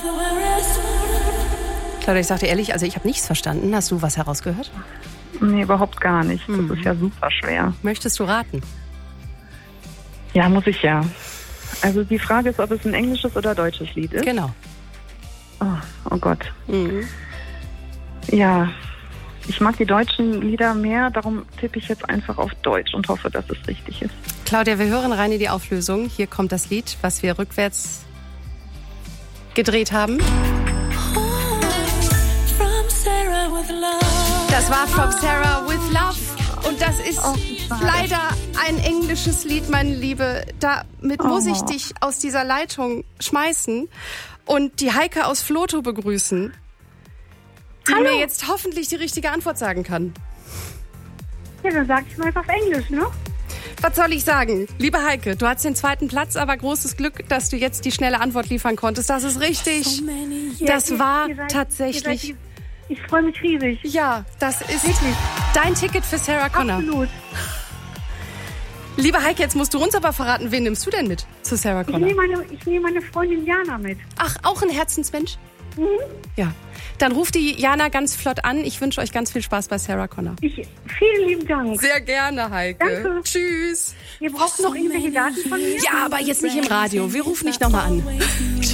Claudia, ich sag dir ehrlich, also ich habe nichts verstanden. Hast du was herausgehört? Nee, überhaupt gar nicht. Das ist ja super schwer. Möchtest du raten? Ja, muss ich ja. Also die Frage ist, ob es ein englisches oder deutsches Lied ist. Genau. Oh Gott. Ja, ich mag die deutschen Lieder mehr, darum tippe ich jetzt einfach auf Deutsch und hoffe, dass es richtig ist. Claudia, wir hören rein in die Auflösung. Hier kommt das Lied, was wir rückwärts gedreht haben. Das war From Sarah with Love. Und das ist leider ein englisches Lied, meine Liebe. Damit muss ich dich aus dieser Leitung schmeißen und die Heike aus Floto begrüßen, die mir jetzt hoffentlich die richtige Antwort sagen kann. Ja, dann sag ich mal auf Englisch, ne? Was soll ich sagen? Liebe Heike, du hattest den 2. Platz, aber großes Glück, dass du jetzt die schnelle Antwort liefern konntest. Das ist richtig. Das war tatsächlich... Ich freue mich riesig. Ja, das ist dein Ticket für Sarah Connor. Absolut. Liebe Heike, jetzt musst du uns aber verraten, wen nimmst du denn mit zu Sarah Connor? Ich nehme meine Freundin Jana mit. Ach, auch ein Herzensmensch? Ja. Dann ruft die Jana ganz flott an. Ich wünsche euch ganz viel Spaß bei Sarah Connor. Vielen lieben Dank. Sehr gerne, Heike. Danke. Tschüss. Ihr braucht noch irgendwelche Daten von mir? Ja, aber jetzt nicht im Radio. Wir rufen dich nochmal an.